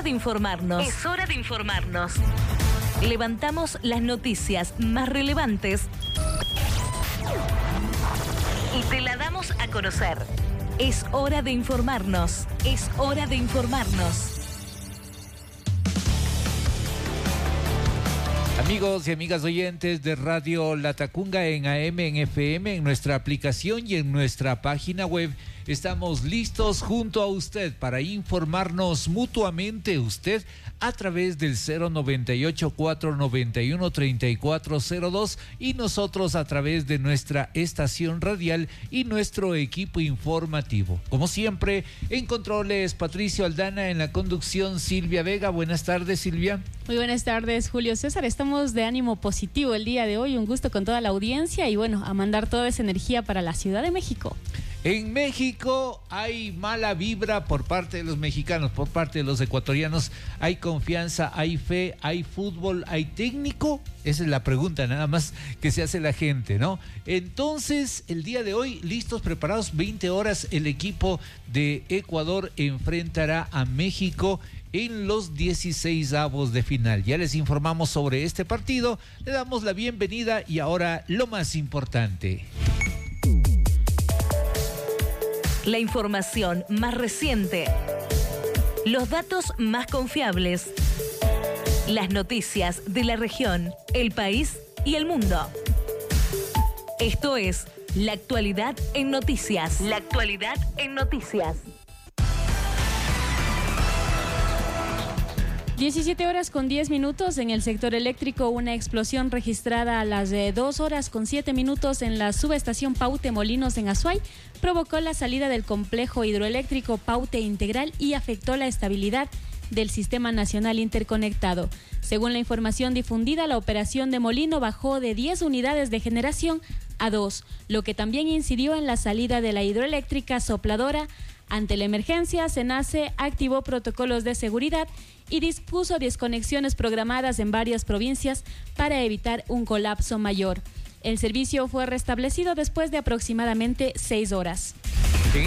hora de informarnos. Es hora de informarnos. Levantamos las noticias más relevantes y te la damos a conocer. Es hora de informarnos. Es hora de informarnos. Amigos y amigas oyentes de Radio Latacunga en AM, en FM, en nuestra aplicación y en nuestra página web, estamos listos junto a usted para informarnos mutuamente, usted a través del 098-491-3402 y nosotros a través de nuestra estación radial y nuestro equipo informativo. Como siempre, en controles Patricio Aldana, en la conducción Silvia Vega. Buenas tardes, Silvia. Muy buenas tardes, Julio César. Estamos de ánimo positivo el día de hoy, un gusto con toda la audiencia y bueno, a mandar toda esa energía para la Ciudad de México. En México hay mala vibra por parte de los mexicanos, por parte de los ecuatorianos. Hay confianza, hay fe, hay fútbol, hay técnico. Esa es la pregunta nada más que se hace la gente, ¿no? Entonces, el día de hoy, listos, preparados, 20 horas, el equipo de Ecuador enfrentará a México en los 16avos de final. Ya les informamos sobre este partido, le damos la bienvenida y ahora lo más importante. La información más reciente, los datos más confiables, las noticias de la región, el país y el mundo. Esto es La Actualidad en Noticias. La Actualidad en Noticias. 17 horas con 10 minutos en el sector eléctrico, una explosión registrada a las 2 horas con 7 minutos en la subestación Paute Molinos en Azuay provocó la salida del complejo hidroeléctrico Paute Integral y afectó la estabilidad del Sistema Nacional Interconectado. Según la información difundida, la operación de molino bajó de 10 unidades de generación a 2, lo que también incidió en la salida de la hidroeléctrica sopladora. Ante la emergencia, SENACE activó protocolos de seguridad y dispuso desconexiones programadas en varias provincias para evitar un colapso mayor. El servicio fue restablecido después de aproximadamente 6 horas. En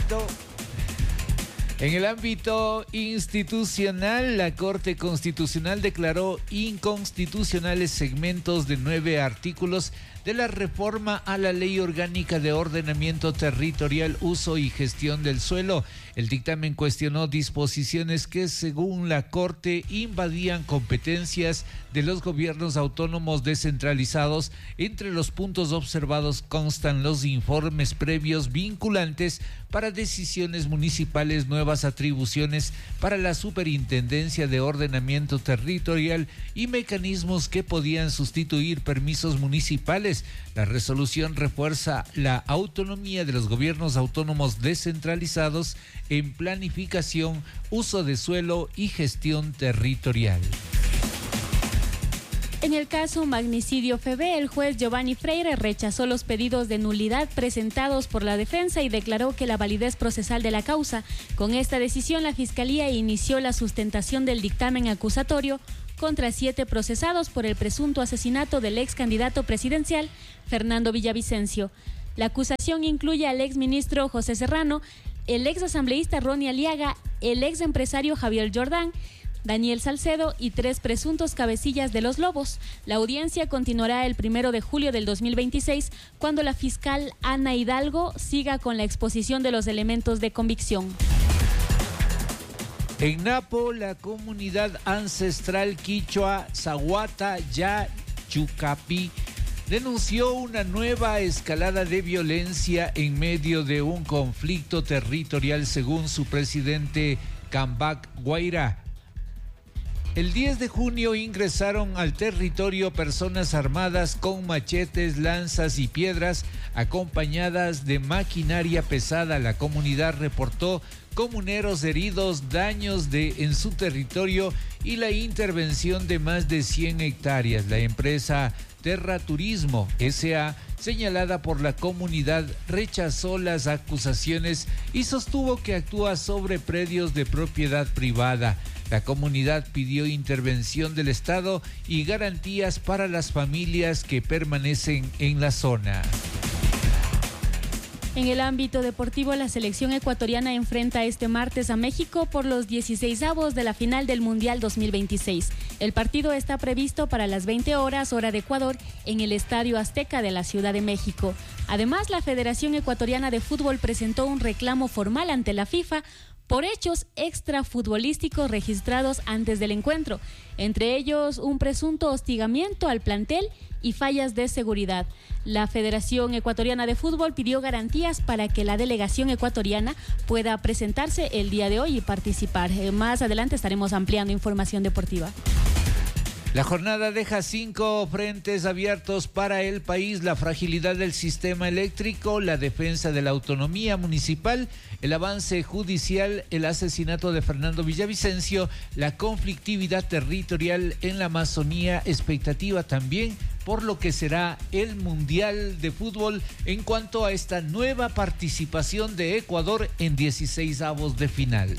el ámbito institucional, la Corte Constitucional declaró inconstitucionales segmentos de 9 artículos de la reforma a la Ley Orgánica de Ordenamiento Territorial, Uso y Gestión del Suelo. El dictamen cuestionó disposiciones que, según la Corte, invadían competencias de los gobiernos autónomos descentralizados. Entre los puntos observados constan los informes previos vinculantes para decisiones municipales, nuevas atribuciones para la Superintendencia de Ordenamiento Territorial y mecanismos que podían sustituir permisos municipales. La resolución refuerza la autonomía de los gobiernos autónomos descentralizados en planificación, uso de suelo y gestión territorial. En el caso Magnicidio FB, el juez Giovanni Freire rechazó los pedidos de nulidad presentados por la defensa y declaró que la validez procesal de la causa. Con esta decisión, la Fiscalía inició la sustentación del dictamen acusatorio contra 7 procesados por el presunto asesinato del ex candidato presidencial Fernando Villavicencio. La acusación incluye al ex ministro José Serrano, el ex asambleísta Ronnie Aliaga, el ex empresario Javier Jordán, Daniel Salcedo y 3 presuntos cabecillas de los Lobos. La audiencia continuará el 1 de julio del 2026, cuando la fiscal Ana Hidalgo siga con la exposición de los elementos de convicción. En Napo, la comunidad ancestral quichua Zahuata Yachucapi denunció una nueva escalada de violencia en medio de un conflicto territorial, según su presidente Cambac Guaira. El 10 de junio ingresaron al territorio personas armadas con machetes, lanzas y piedras, acompañadas de maquinaria pesada. La comunidad reportó comuneros heridos, daños en su territorio y la intervención de más de 100 hectáreas. La empresa Terra Turismo S.A., señalada por la comunidad, rechazó las acusaciones y sostuvo que actúa sobre predios de propiedad privada. La comunidad pidió intervención del Estado y garantías para las familias que permanecen en la zona. En el ámbito deportivo, la selección ecuatoriana enfrenta este martes a México por los 16avos de la final del Mundial 2026. El partido está previsto para las 20 horas, hora de Ecuador, en el Estadio Azteca de la Ciudad de México. Además, la Federación Ecuatoriana de Fútbol presentó un reclamo formal ante la FIFA por hechos extrafutbolísticos registrados antes del encuentro, entre ellos un presunto hostigamiento al plantel y fallas de seguridad. La Federación Ecuatoriana de Fútbol pidió garantías para que la delegación ecuatoriana pueda presentarse el día de hoy y participar. Más adelante estaremos ampliando información deportiva. La jornada deja 5 frentes abiertos para el país: la fragilidad del sistema eléctrico, la defensa de la autonomía municipal, el avance judicial, el asesinato de Fernando Villavicencio, la conflictividad territorial en la Amazonía, expectativa también por lo que será el Mundial de Fútbol en cuanto a esta nueva participación de Ecuador en 16avos de final.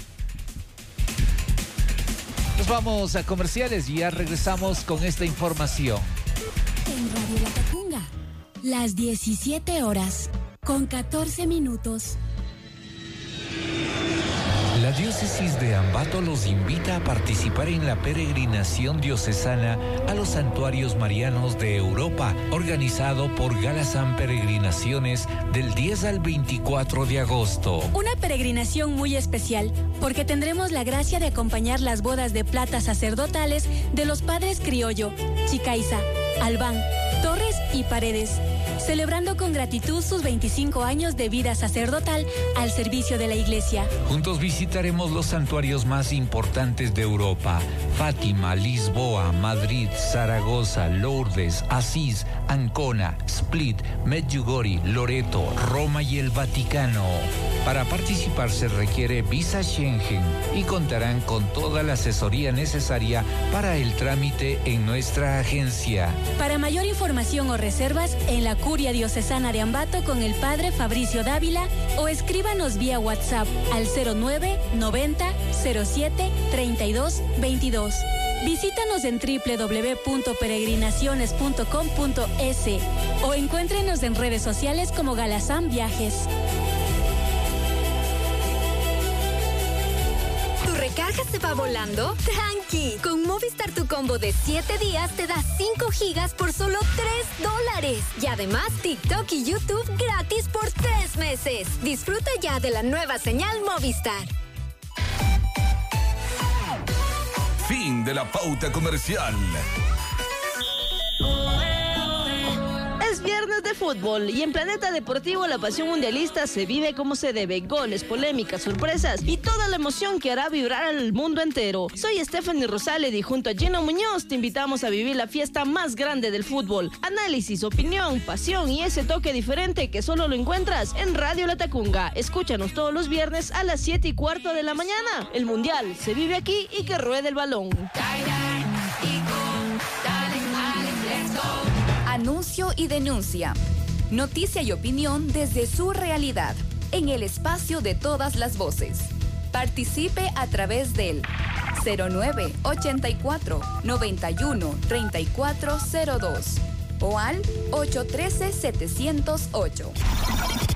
Nos vamos a comerciales y ya regresamos con esta información. En Radio La Tacunga, las 17 horas con 14 minutos. La diócesis de Ambato los invita a participar en la peregrinación diocesana a los santuarios marianos de Europa, organizado por Galasán Peregrinaciones del 10 al 24 de agosto. Una peregrinación muy especial, porque tendremos la gracia de acompañar las bodas de plata sacerdotales de los padres Criollo, Chicaiza, Albán, Torres y Paredes, celebrando con gratitud sus 25 años de vida sacerdotal al servicio de la Iglesia. Juntos visitaremos los santuarios más importantes de Europa: Fátima, Lisboa, Madrid, Zaragoza, Lourdes, Asís, Ancona, Split, Medjugorje, Loreto, Roma y el Vaticano. Para participar se requiere visa Schengen y contarán con toda la asesoría necesaria para el trámite en nuestra agencia. Para mayor información o reservas, en la Curia Diocesana de Ambato con el Padre Fabricio Dávila, o escríbanos vía WhatsApp al 09 90 07 32 22. Visítanos en www.peregrinaciones.com.es o encuéntrenos en redes sociales como Galasán Viajes. ¿Recarga se va volando? ¡Tranqui! Con Movistar tu combo de 7 días te da 5 gigas por solo $3. Y además TikTok y YouTube gratis por 3 meses. Disfruta ya de la nueva señal Movistar. Fin de la pauta comercial. Es viernes de fútbol y en Planeta Deportivo la pasión mundialista se vive como se debe. Goles, polémicas, sorpresas y toda la emoción que hará vibrar al mundo entero. Soy Stephanie Rosales y junto a Gino Muñoz te invitamos a vivir la fiesta más grande del fútbol. Análisis, opinión, pasión y ese toque diferente que solo lo encuentras en Radio La Tacunga. Escúchanos todos los viernes a las 7:15 de la mañana. El mundial se vive aquí y que ruede el balón. Anuncio y denuncia. Noticia y opinión desde su realidad, en el espacio de todas las voces. Participe a través del 09 84 91 3402 o al 813 708.